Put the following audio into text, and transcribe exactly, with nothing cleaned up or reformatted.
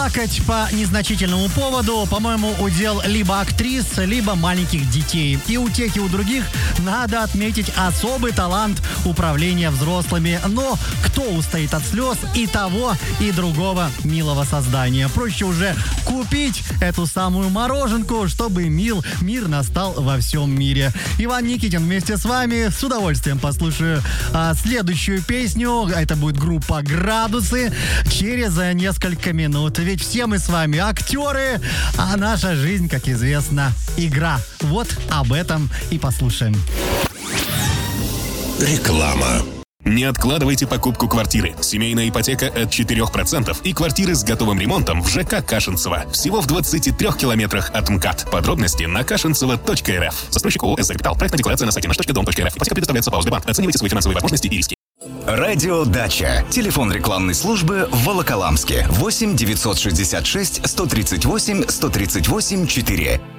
Плакать по незначительному поводу, по-моему, удел либо актрис, либо маленьких детей. И у тех, и у других надо отметить особый талант управления взрослыми. Но кто устоит от слез и того, и другого милого создания? Проще уже купить эту самую мороженку, чтобы мил, мир настал во всем мире. Иван Никитин вместе с вами. С удовольствием послушаю а, следующую песню. Это будет группа «Градусы» через несколько минут. Ведь все мы с вами актеры, а наша жизнь, как известно, игра. Вот об этом и послушаем. Реклама. Не откладывайте покупку квартиры. Семейная ипотека от четырех процентов и квартиры с готовым ремонтом в ЖК Кашинцево. Всего в двадцати трёх километрах от МКАД. Подробности на кашинцево точка эр эф. Застройщик ООО «СД Капитал». Проектная декларация на сайте наш точка дом точка эр эф. Ипотека предоставляется по ОСБ-банк. Оценивайте свои финансовые возможности и риски. Радио «Дача». Телефон рекламной службы в Волоколамске. восемь девятьсот шестьдесят шесть сто тридцать восемь сто тридцать восемь четыре.